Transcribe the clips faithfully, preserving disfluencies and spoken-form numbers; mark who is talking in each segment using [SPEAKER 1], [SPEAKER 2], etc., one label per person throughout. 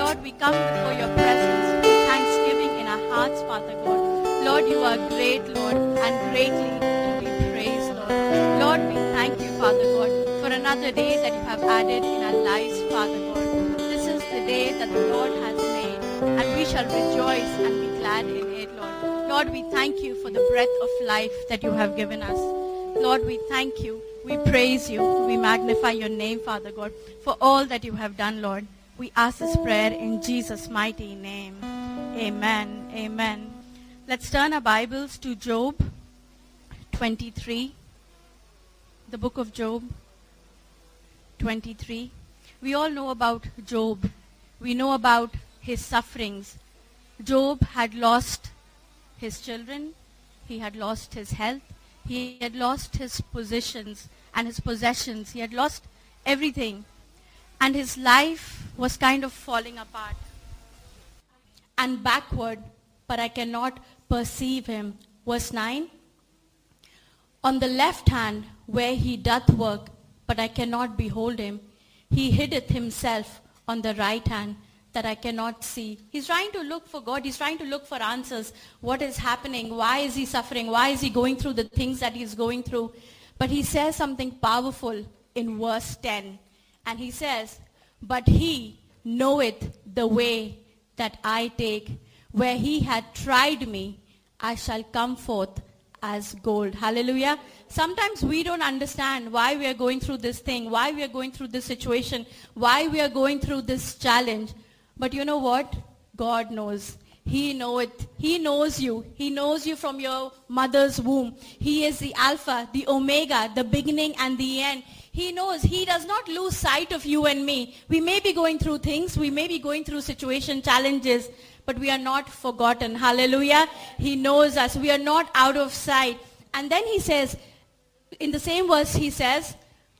[SPEAKER 1] Lord, we come before your presence with thanksgiving in our hearts, Father God. Lord, you are great, Lord, and greatly to be praised, Lord. Lord, we thank you, Father God, for another day that you have added in our lives, Father God. This is the day that the Lord has made, and we shall rejoice and be glad in it, Lord. Lord, we thank you for the breath of life that you have given us. Lord, we thank you. We praise you. We magnify your name, Father God, for all that you have done, Lord. We ask this prayer in Jesus' mighty name. Amen. Amen. Let's turn our Bibles to Job twenty-three. The book of Job twenty-three. We all know about Job. We know about his sufferings. Job had lost his children. He had lost his health. He had lost his positions and his possessions. He had lost everything. And his life was kind of falling apart and backward, but I cannot perceive him. Verse nine. On the left hand where he doth work, but I cannot behold him. He hideth himself on the right hand, that I cannot see. He's trying to look for God. He's trying to look for answers. What is happening? Why is he suffering? Why is he going through the things that he's going through? But he says something powerful in verse ten. And he says, but he knoweth the way that I take. Where he had tried me, I shall come forth as gold. Hallelujah. Sometimes we don't understand why we are going through this thing, why we are going through this situation, why we are going through this challenge. But you know what? God knows. He know it. He knows you. He knows you from your mother's womb. He is the Alpha, the Omega, the beginning and the end. He knows. He does not lose sight of you and me. We may be going through things. We may be going through situation, challenges, but we are not forgotten. Hallelujah. He knows us. We are not out of sight. And then he says, in the same verse, he says,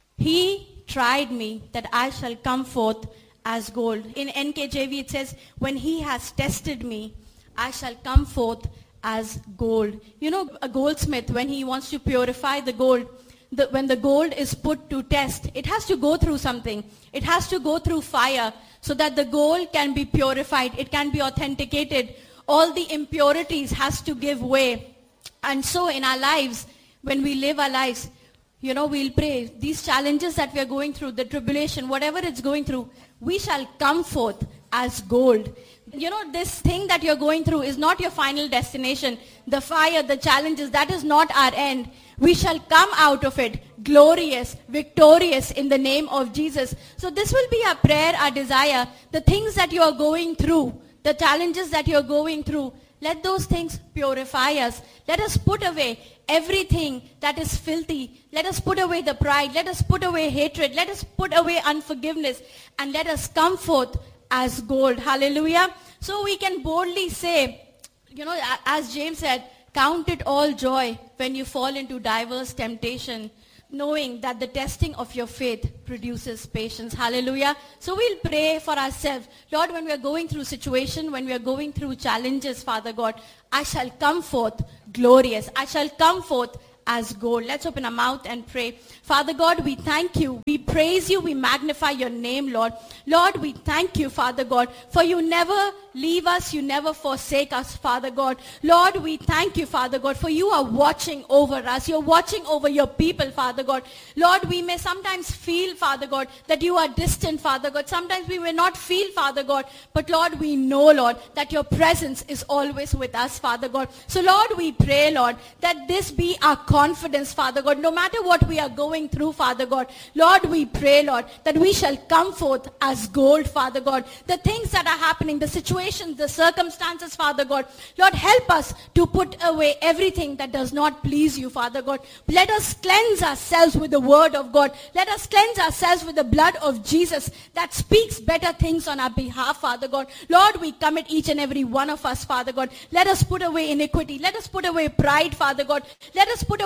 [SPEAKER 1] he tried me that I shall come forth as gold. In N K J V it says, when he has tested me, I shall come forth as gold. You know, a goldsmith, when he wants to purify the gold, the, when the gold is put to test, it has to go through something. It has to go through fire so that the gold can be purified. It can be authenticated. All the impurities has to give way. And so in our lives, when we live our lives, you know, we'll pray. These challenges that we are going through, the tribulation, whatever it's going through, we shall come forth as gold. You know, this thing that you're going through is not your final destination. The fire, the challenges, that is not our end. We shall come out of it glorious, victorious in the name of Jesus. So this will be our prayer, our desire. The things that you are going through, the challenges that you're going through, let those things purify us. Let us put away everything that is filthy. Let us put away the pride. Let us put away hatred. Let us put away unforgiveness. And let us come forth as gold. Hallelujah. So we can boldly say, you know, as James said, count it all joy when you fall into diverse temptation, knowing that the testing of your faith produces patience. Hallelujah. So we'll pray for ourselves. Lord, when we are going through situation, when we are going through challenges, Father God, I shall come forth glorious. I shall come forth as gold. Let's open our mouth and pray. Father God, we thank you. We praise you. We magnify your name, Lord. Lord, we thank you, Father God, for you never leave us. You never forsake us, Father God. Lord, we thank you, Father God, for you are watching over us. You're watching over your people, Father God. Lord, we may sometimes feel, Father God, that you are distant, Father God. Sometimes we may not feel, Father God, but Lord, we know, Lord, that your presence is always with us, Father God. So Lord, we pray, Lord, that this be our confidence, Father God, no matter what we are going through, Father God. Lord, we pray, Lord, that we shall come forth as gold, Father God. The things that are happening, the situations, the circumstances, Father God. Lord, help us to put away everything that does not please you, Father God. Let us cleanse ourselves with the word of God. Let us cleanse ourselves with the blood of Jesus that speaks better things on our behalf, Father God. Lord, we commit each and every one of us, Father God. Let us put away iniquity. Let us put away pride, Father God. Let us put away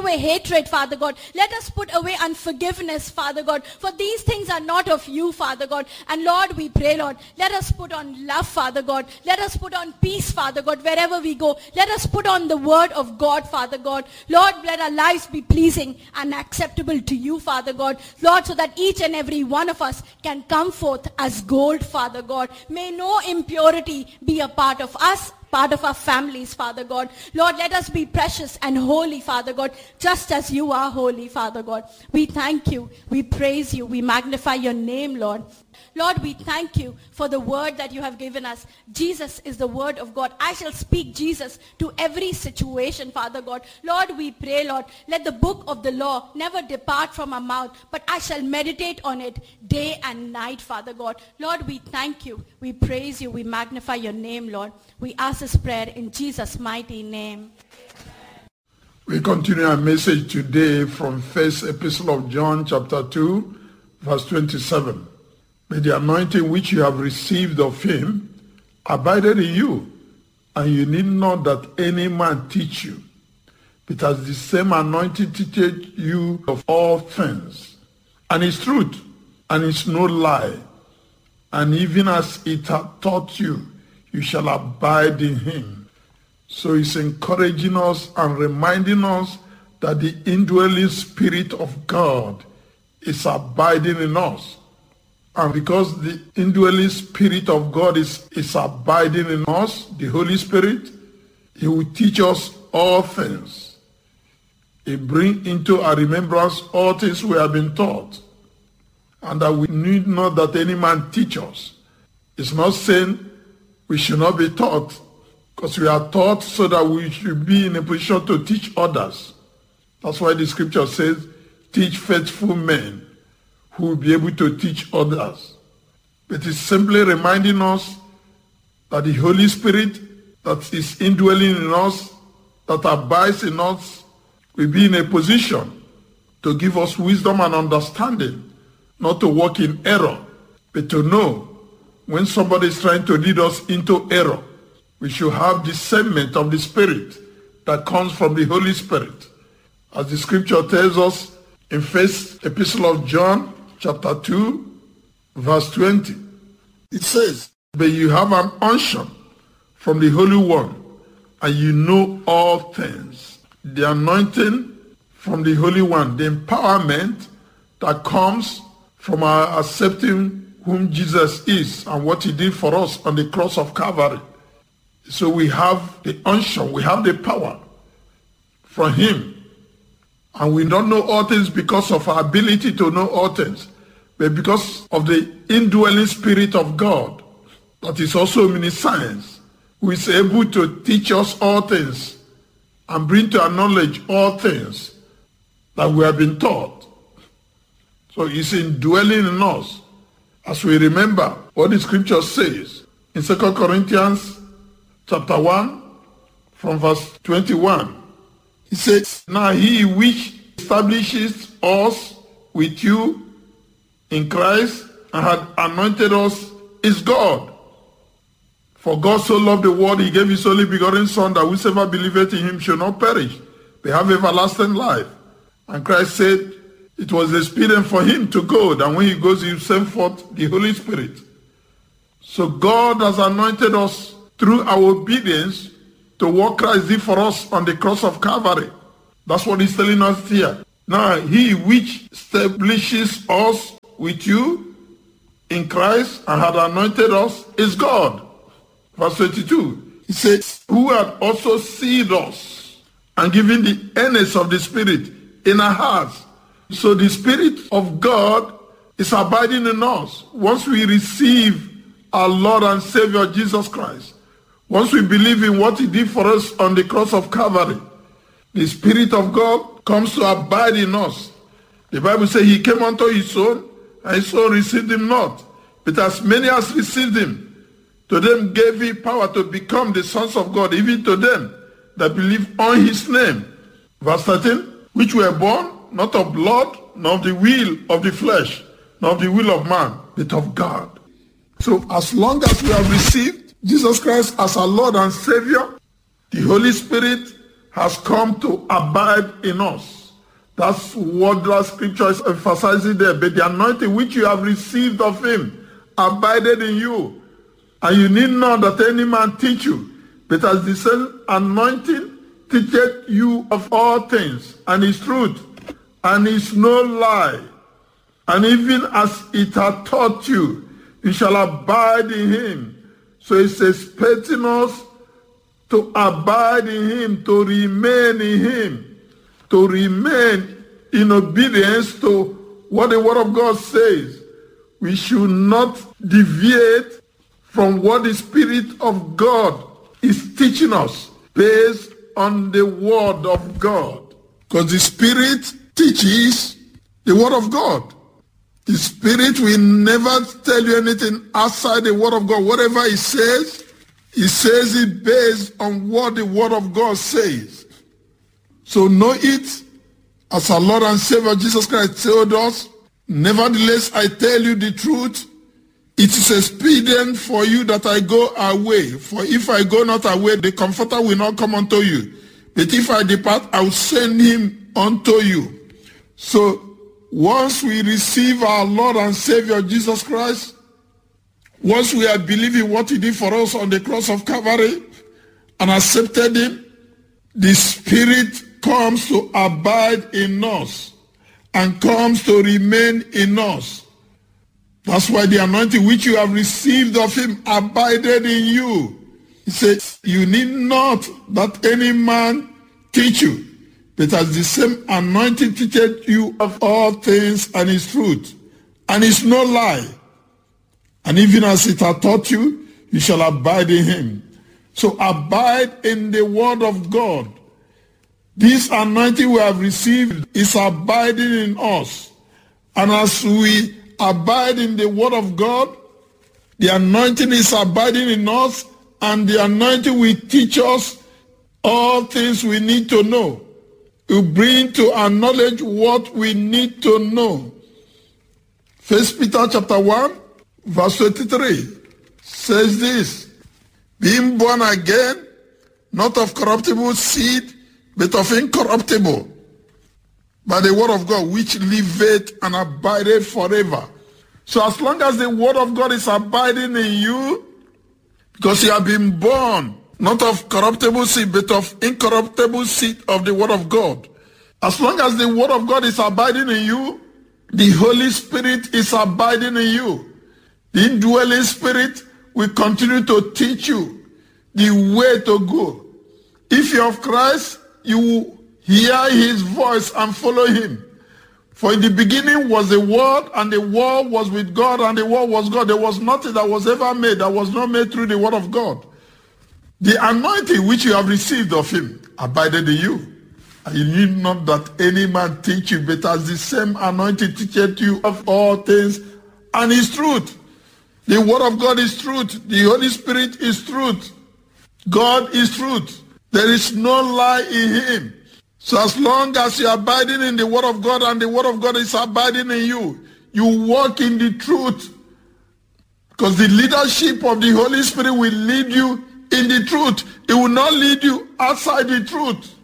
[SPEAKER 1] away hatred, Father God. Let us put away unforgiveness, Father God. For these things are not of you, Father God. And Lord, we pray, Lord, let us put on love, Father God. Let us put on peace, Father God, wherever we go. Let us put on the word of God, Father God. Lord, let our lives be pleasing and acceptable to you, Father God. Lord, so that each and every one of us can come forth as gold, Father God. May no impurity be a part of us, part of our families, Father God. Lord, let us be precious and holy, Father God, just as you are holy, Father God. We thank you. We praise you. We magnify your name, Lord. Lord, we thank you for the word that you have given us. Jesus is the word of God. I shall speak Jesus to every situation, Father God. Lord, we pray, Lord, let the book of the law never depart from our mouth, but I shall meditate on it day and night, Father God. Lord, we thank you. We praise you. We magnify your name, Lord. We ask this prayer in Jesus' mighty name.
[SPEAKER 2] We continue our message today from First Epistle of John, chapter two, verse twenty-seven. May the anointing which you have received of him abided in you, and you need not that any man teach you, but as the same anointing teacheth you of all things, and is truth, and is no lie, and even as it hath taught you, you shall abide in him. So he's encouraging us and reminding us that the indwelling Spirit of God is abiding in us. And because the indwelling Spirit of God is, is abiding in us, the Holy Spirit, he will teach us all things. He bring into our remembrance all things we have been taught. And that we need not that any man teach us. It's not saying we should not be taught, because we are taught so that we should be in a position to teach others. That's why the scripture says, teach faithful men who will be able to teach others. But it's simply reminding us that the Holy Spirit that is indwelling in us, that abides in us, will be in a position to give us wisdom and understanding, not to walk in error, but to know when somebody is trying to lead us into error. We should have discernment of the Spirit that comes from the Holy Spirit. As the scripture tells us in First Epistle of John, chapter two, verse twenty. It says, but you have an unction from the Holy One, and you know all things. The anointing from the Holy One, the empowerment that comes from our accepting whom Jesus is and what he did for us on the cross of Calvary. So we have the unction, we have the power from him. And we don't know all things because of our ability to know all things, but because of the indwelling Spirit of God that is also omniscience, who is able to teach us all things and bring to our knowledge all things that we have been taught. So he's indwelling in us. As we remember what the scripture says in Second Corinthians chapter one, from verse twenty-one. He says, now he which establishes us with you in Christ and had anointed us is God. For God so loved the world, he gave his only begotten Son, that whosoever believeth in him shall not perish, but have everlasting life. And Christ said it was expedient for him to go, that when he goes, he will send forth the Holy Spirit. So God has anointed us through our obedience to what Christ did for us on the cross of Calvary. That's what he's telling us here. Now, he which establishes us with you in Christ and had anointed us is God. Verse twenty-two, he says, who had also sealed us and given the earnest of the Spirit in our hearts. So the Spirit of God is abiding in us once we receive our Lord and Savior Jesus Christ. Once we believe in what he did for us on the cross of Calvary, the Spirit of God comes to abide in us. The Bible says he came unto his own, and his own received him not. But as many as received him, to them gave he power to become the sons of God, even to them that believe on his name. Verse thirteen, which were born not of blood, nor of the will of the flesh, nor of the will of man, but of God. So as long as we have received Jesus Christ as our Lord and Savior, the Holy Spirit has come to abide in us. That's what the scripture is emphasizing there. But the anointing which you have received of him abided in you. And you need not that any man teach you, but as the same anointing teacheth you of all things, and is truth, and is no lie. And even as it hath taught you, you shall abide in him. So it's expecting us to abide in him, to remain in him, to remain in obedience to what the word of God says. We should not deviate from what the Spirit of God is teaching us based on the word of God. Because the Spirit teaches the word of God. The Spirit will never tell you anything outside the word of God. Whatever he says, he says it based on what the word of God says. So know it as our Lord and Savior Jesus Christ told us. Nevertheless, I tell you the truth. It is expedient for you that I go away. For if I go not away, the Comforter will not come unto you. But if I depart, I will send him unto you. So once we receive our Lord and Savior Jesus Christ, once we are believing what he did for us on the cross of Calvary and accepted him, the Spirit comes to abide in us and comes to remain in us. That's why the anointing which you have received of him abided in you. He says, you need not that any man teach you, but as the same anointing teacheth you of all things and is truth, and is no lie. And even as it hath taught you, you shall abide in him. So abide in the word of God. This anointing we have received is abiding in us. And as we abide in the word of God, the anointing is abiding in us, and the anointing will teach us all things we need to know. It will bring to our knowledge what we need to know. First Peter chapter one, verse twenty-three says this: being born again, not of corruptible seed, but of incorruptible, by the word of God, which liveth and abideth forever. So as long as the word of God is abiding in you, because you have been born, not of corruptible seed, but of incorruptible seed of the word of God. As long as the word of God is abiding in you, the Holy Spirit is abiding in you. The indwelling Spirit will continue to teach you the way to go. If you're of Christ, you will hear his voice and follow him. For in the beginning was the Word, and the Word was with God, and the Word was God. There was nothing that was ever made that was not made through the Word of God. The anointing which you have received of him abided in you. And you need not that any man teach you, but as the same anointing teacheth you of all things, and is truth. The Word of God is truth. The Holy Spirit is truth. God is truth. There is no lie in him. So as long as you are abiding in the word of God and the word of God is abiding in you, you walk in the truth. Because the leadership of the Holy Spirit will lead you in the truth. It will not lead you outside the truth.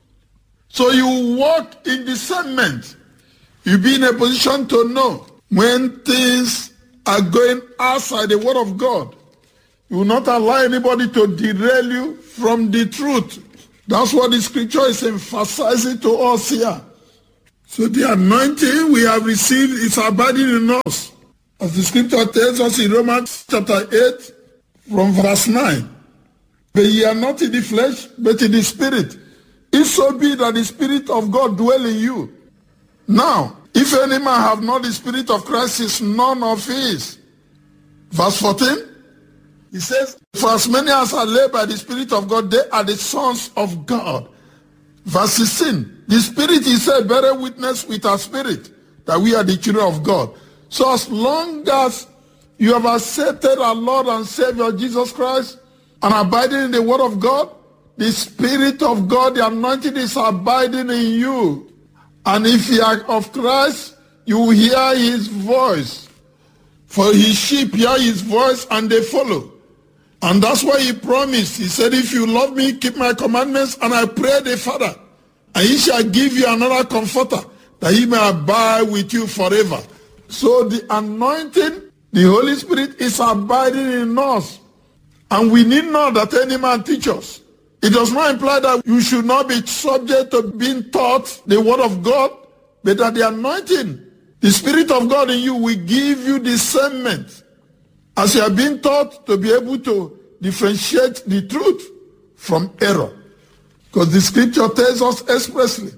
[SPEAKER 2] So you walk in discernment. You'll be in a position to know when things are going outside the word of God. You will not allow anybody to derail you from the truth. That's what the scripture is emphasizing to us here. So the anointing we have received is abiding in us. As the scripture tells us in Romans chapter eight from verse nine. But ye are not in the flesh, but in the spirit. If so be that the Spirit of God dwell in you. Now, if any man have not the Spirit of Christ, he is none of his. Verse fourteen. He says, for as many as are led by the Spirit of God, they are the sons of God. Verse sixteen, the Spirit, he said, bear witness with our spirit that we are the children of God. So as long as you have accepted our Lord and Savior Jesus Christ and abiding in the word of God, the Spirit of God, the anointing is abiding in you. And if you are of Christ, you will hear his voice. For his sheep hear his voice and they follow. And that's why he promised. He said, if you love me, keep my commandments, and I pray the Father, and he shall give you another comforter, that he may abide with you forever. So the anointing, the Holy Spirit, is abiding in us. And we need not that any man teach us. It does not imply that you should not be subject to being taught the word of God, but that the anointing, the Spirit of God in you, will give you discernment as you are being taught to be able to differentiate the truth from error. Because the scripture tells us expressly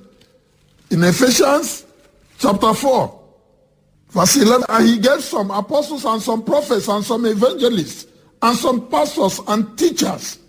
[SPEAKER 2] in Ephesians chapter four, verse eleven, and he gave some apostles and some prophets and some evangelists and some pastors and teachers.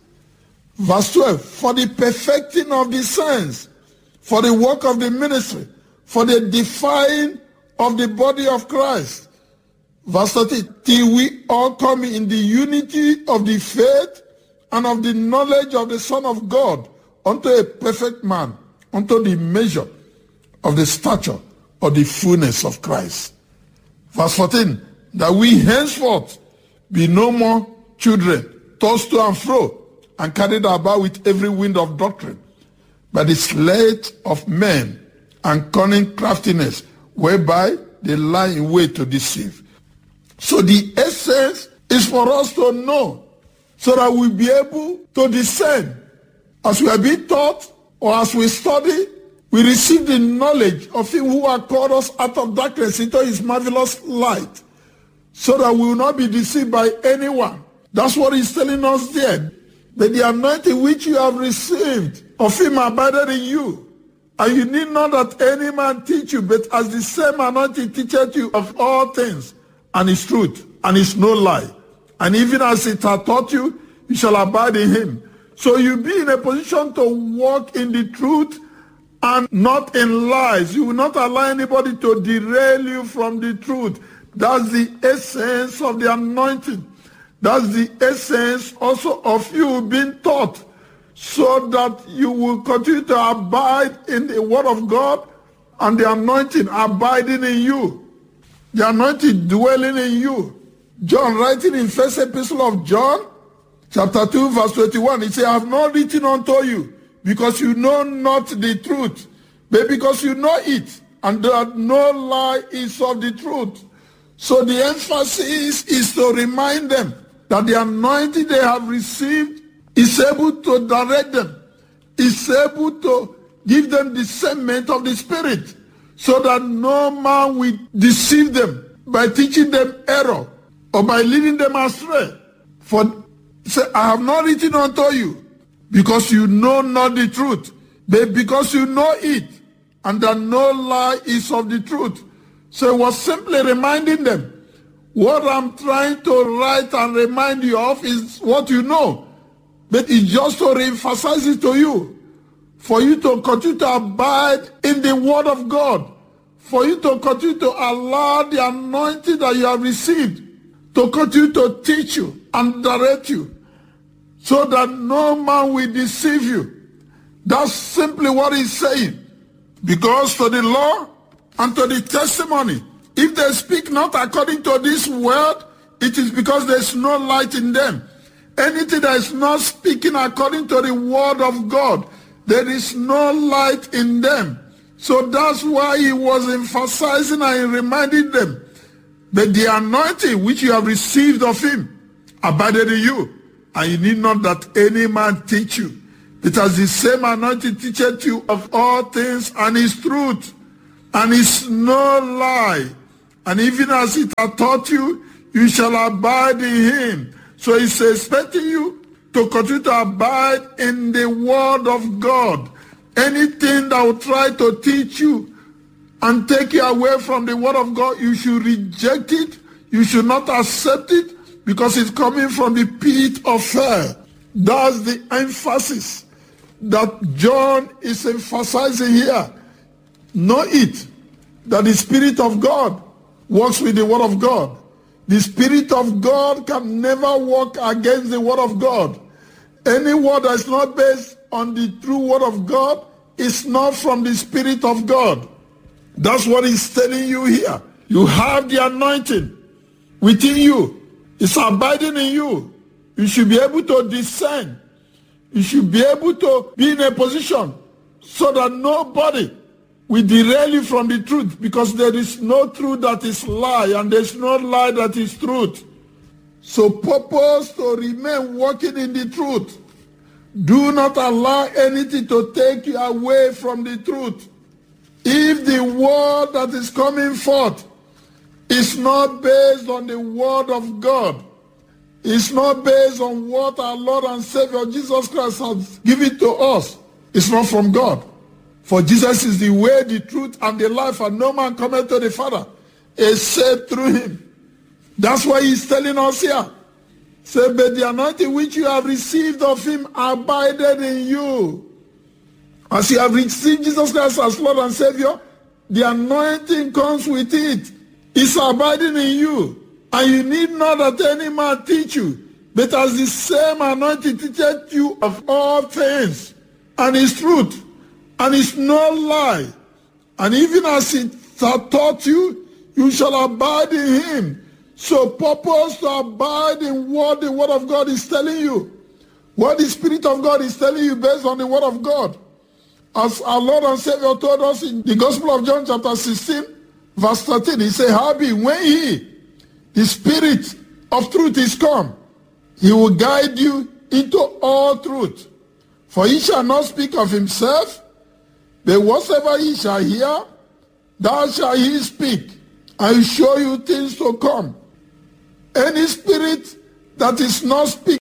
[SPEAKER 2] Verse twelve, for the perfecting of the saints, for the work of the ministry, for the edifying of the body of Christ. Verse thirteen, till we all come in the unity of the faith and of the knowledge of the Son of God, unto a perfect man, unto the measure of the stature of the fullness of Christ. Verse fourteen, that we henceforth be no more children, tossed to and fro, and carried about with every wind of doctrine, by the sleight of men and cunning craftiness, whereby they lie in wait to deceive. So the essence is for us to know, so that we'll be able to discern. As we are being taught, or as we study, we receive the knowledge of him who has called us out of darkness into his marvelous light, so that we will not be deceived by anyone. That's what he's telling us there. That the anointing which you have received of him abided in you. And you need not that any man teach you, but as the same anointing teacheth you of all things, and is truth, and is no lie. And even as it hath taught you, you shall abide in him. So you be in a position to walk in the truth and not in lies. You will not allow anybody to derail you from the truth. That's the essence of the anointing. That's the essence also of you being taught, so that you will continue to abide in the word of God and the anointing abiding in you. The anointing dwelling in you. John, writing in first epistle of John, chapter two, verse twenty-one, he said, I have not written unto you, because you know not the truth, but because you know it, and that no lie is of the truth. So the emphasis is to remind them that the anointing they have received is able to direct them, is able to give them discernment of the Spirit, so that no man will deceive them by teaching them error or by leading them astray. For say, I have not written unto you, because you know not the truth, but because you know it, and that no lie is of the truth. So it was simply reminding them, what I'm trying to write and remind you of is what you know, but it's just to re-emphasize it to you, for you to continue to abide in the word of God, for you to continue to allow the anointing that you have received to continue to teach you and direct you, so that no man will deceive you. That's simply what he's saying. Because to the law and to the testimony, if they speak not according to this word, it is because there is no light in them. Anything that is not speaking according to the word of God, there is no light in them. So that's why he was emphasizing and reminding them that the anointing which you have received of him abided in you, and you need not that any man teach you. It has the same anointing teacheth you of all things, and is truth, and is no lie. And even as it hath taught you, you shall abide in him. So he's expecting you to continue to abide in the word of God. Anything that will try to teach you and take you away from the word of God, you should reject it. You should not accept it, because it's coming from the pit of hell. That's the emphasis that John is emphasizing here. Know it, that the Spirit of God works with the word of God. The Spirit of God can never work against the word of God. Any word that is not based on the true word of God is not from the Spirit of God. That's what he's telling you here. You have the anointing within you. It's abiding in you. You should be able to discern. You should be able to be in a position so that nobody will derail you from the truth, because there is no truth that is lie, and there is no lie that is truth. So purpose to remain walking in the truth. Do not allow anything to take you away from the truth. If the word that is coming forth is not based on the word of God, it's not based on what our Lord and Savior Jesus Christ has given to us, it's not from God. For Jesus is the way, the truth, and the life, and no man cometh to the Father except through him. That's why he's telling us here. Say, but the anointing which you have received of him abided in you. As you have received Jesus Christ as Lord and Savior, the anointing comes with it. It's abiding in you. And you need not that any man teach you, but as the same anointing teacheth you of all things, and is truth, and is no lie. And even as it hath taught you, you shall abide in him. So purpose to abide in what the word of God is telling you. What the Spirit of God is telling you based on the word of God. As our Lord and Savior told us in the Gospel of John chapter sixteen, verse thirteen, he said, howbeit when he, the Spirit of truth, is come, he will guide you into all truth. For he shall not speak of himself, but whatsoever he shall hear, that shall he speak, and will show you things to come. Any spirit that is not speaking